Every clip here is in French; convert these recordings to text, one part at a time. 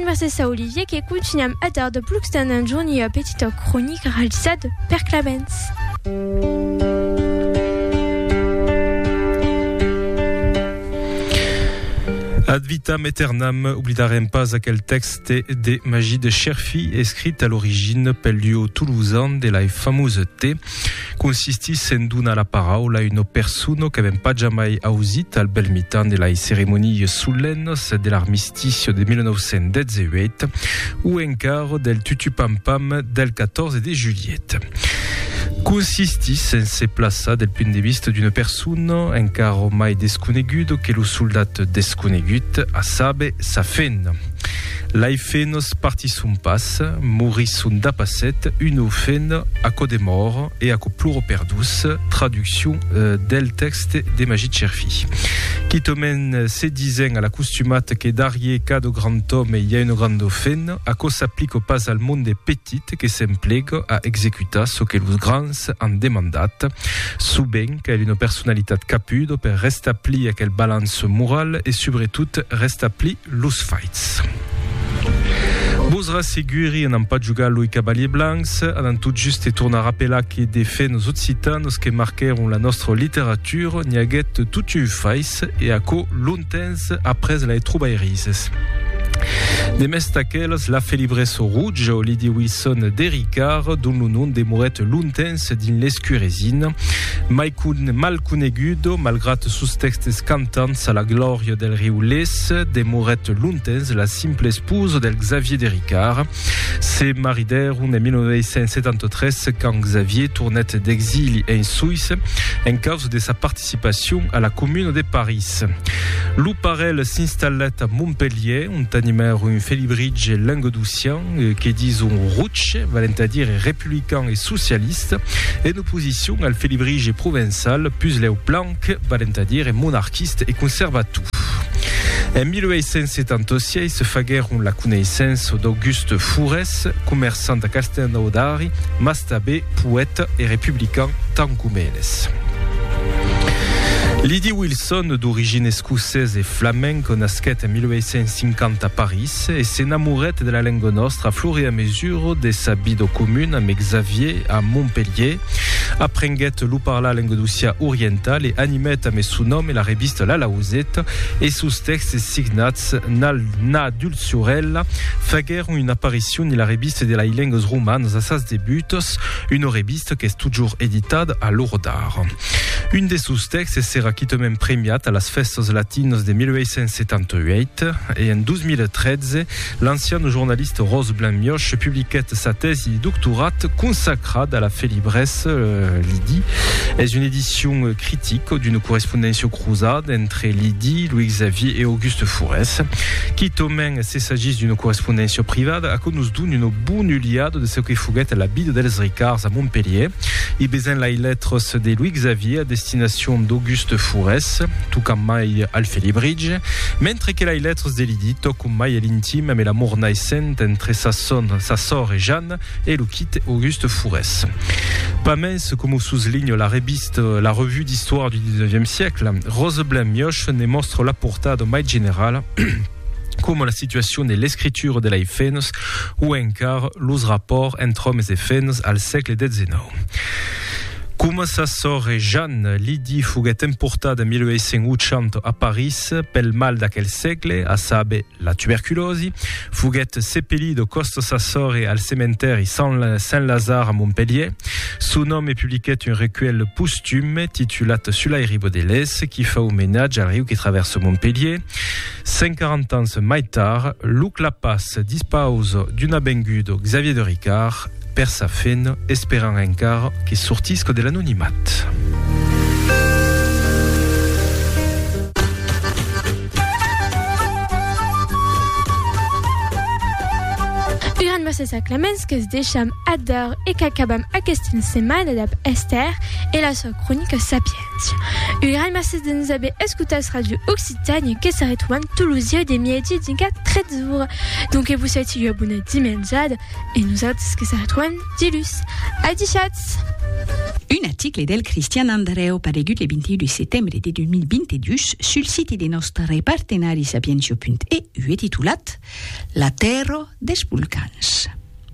merci à Olivier qui continue à faire de plus d'un jour une petite chronique réalisée par Clemens. Ad vitam aeternam, oublidarem pas aquel texte de Magie de Cherfi, écrite à l'origine pel duo toulousain de la fameuse T, consistis en d'una la paraula une persona che avem pas jamais ausit al bel mitan de la ceremonie solennes de l'armistice de 1918 ou encara del tutupampam del 14 de Juliette. Consistis en se plaça del punt de vista d'une persona encara mai desconegudo che lo soldat desconegut a sabe sa fen. L'aifenos partissun pas, morissun da passet, une fen a co de mort et a co pluro perdus, traduction del texte de Magie de Cherfi. Qui tomen se dizen à la costumat que d'arier cas de grand homme et y a une grande fen, a co s'applique pas al monde petit que s'emplega a executar ce que los grands en demandat, souben qu'elle une personnalité capude per restablir aquel balance moral et sobretot restablir los fights. Bosra seguri n'han pas jugat lui cavalier blancs, han tot just tornar a rappelar que de fens occitanos que marqueron la nostra literatura n'hi haguet tot un fais e a co lontens après la trobairises. De mes taquels, la felibreso rouge, Lydie Wilson de Ricard, dont le nom demoret lontens din l'escuresine, mal conegudo, malgrat sus textes cantants a la gloria del riu Les, demoret lontens la simple espouse del Xavier de Ricard. Se marideron en 1973 quand Xavier tournait d'exil en Suisse en cause de sa participation à la Commune de Paris. Lou Parel s'installait à Montpellier, on animèrent un felibridge languedocien qui disons rouge, valent à dire républicain et socialiste, et en opposition al felibridge provençal, plus Léo Planck, valent à dire monarchiste et conservateur. En 1876 se fagueron la connaissance d'Auguste Fourès, commerçant a Castelnaudari, mastabé, poète et républicain tant comme elles. Lydie Wilson, d'origine escocese et flamenca, nasquet en 1850 a Paris et s'enamouret de la langue nostra a flor et à mesure de sa vida commune avec Xavier à Montpellier. Apprenguet lo parla languedocia oriental et animet a son nom et la reviste La Lausette et sous textes signats na dulciorella fagueron une apparition in la reviste de la langues romanes a sas debutos, une reviste qui est toujours éditada à l'Or d'Art. Une des sous-textes sera quitomem premiat à las festas latinos de 1878 et en 2013, l'ancien journaliste Rose Blanc-Mioche publiquait sa thèse de doctorat consacrée à la félibresse Lydie. C'est une édition critique d'une correspondance croisade entre Lydie, Louis-Xavier et Auguste Fourès. Quitomem, s'il s'agit d'une correspondance privée, à quoi nous donne une bonne uliade de ce que fouguait la bide dels Ricards à Montpellier. Il besoin la lettres de Louis-Xavier à destination d'Auguste Fourès, tout comme mai al felibridge, mentre que les lettres de Lydie toquent mai à l'intime mais l'amour naissant entre sa sœur et Jeanne et le quitte Auguste Fourès. Pas mince comme souligne la revue d'histoire du 19e siècle, Rose Blanc-Mioche ne montre la portade mai générale comme la situation de l'écriture de la Fenos ou encara los rapports entre hommes et femmes al siècle XIX. Come sa sœur Jeanne, Lydie fuguet importada en 1880 a Paris pel mal d'aquel segle, a saber la tuberculosi, fuguet sepelido costa sa sœur al cementeri Saint-Lazare a Montpellier. Son nom publiquet un recueil posthume titulat Sula ribo de l'Es qui fa homenatge al riu qui traverse Montpellier. 50 ans mai tard, Luc Lapace dispose d'un bengudo Xavier de Ricard per sa fen, espérant encara qui sortisque de l'anonymat. C'est ça Clemens que se décham adore et qu'acabam à question semaine d'ab Esther et la sœur chronique Sapiens. Uran merci de nous avoir écouté ce radio Occitanie qui s'arrête Toulouse des midi d'Inga 13 jours. Donc vous souhaitez une bonne dimanche et nous autres ce que s'arrête Dilus. Adi chats. Un article del Cristian Andreu paregut le 21 de settembre de 2022 sul site de nostre partenari sapientio.eu titulat La terra des vulcans.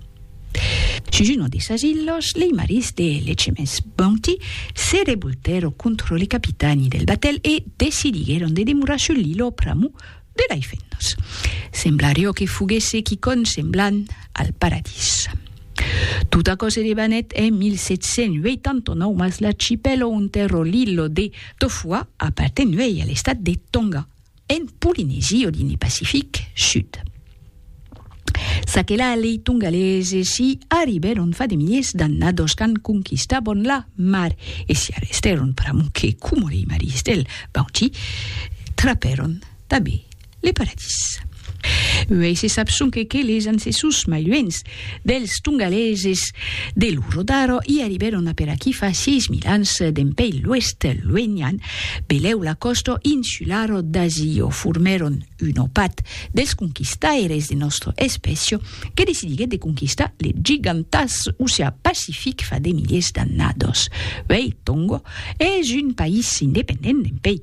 Sus uno de esas islas, les maris de l'HMS Bounty se rebultero contro le capitani del batel e decidieron de demorar sull'ilo pramu de Laifennos. Sembrario che fuguesse chicon semblant al paradis. Tutta cosa de Banet en 1789, mas l'archipelo unterro l'ilo de Tofua appartenuei all'estat de Tonga, en Polinesia di Pacific Sud. Saquela les tongaleses si arriberon fa de milles d'annados can conquistabon la mar e si arresteron pramu che como les maris del Bounty traperon també le paradis. Uei se sapsun que les ancestors mailuens dels tongaleses de l'Urodaro i arriberon a per aquí fa 6.000 anys d'empei l'oest luenyan, beleu la costa insularo d'Asio, formeron un opat dels conquistaires de nostra espècie que decidiguet de conquistar le gigantas oceà Pacific fa de milers d'annados. Uei, Tongo és un país independent d'empei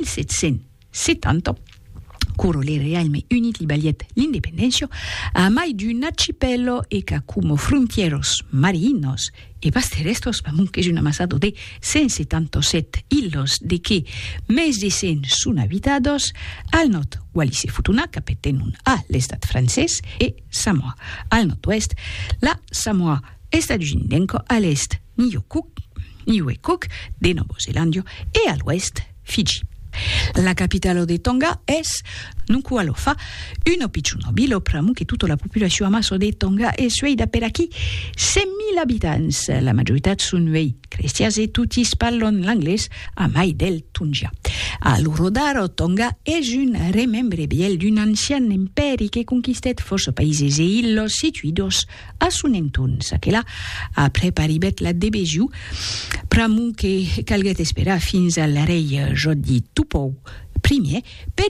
1770, curo le realme unit li baliet l'independència a mai d'un archipelo e ca como frontieros marinos e pasterestos pamunque un amasado de 177 illos de que més de 100 són habitados al nord Wallis e Futuna que pertenen a l'estat francès e Samoa. Al nord-oest la Samoa estadounidense, a l'est Niue-Cook de Nova Zelanda e a l'oest Fiji. La capitale de Tonga és Nuku'alofa, un picciuno bilo pramu che tutta la popolazione amasso de Tonga è sueida per aquí 100.000 habitants. La maggiorità sono vei cristians e tutti parlano l'anglès a mai del Tungia. A l'Urodaro, Tonga és un remembre biel d'un ancien imperi che conquistet força països e illos situidos a son entorn. Saquela, après paribet la debeju, pramu que calguet esperar fins al rei Jodi Tupou I per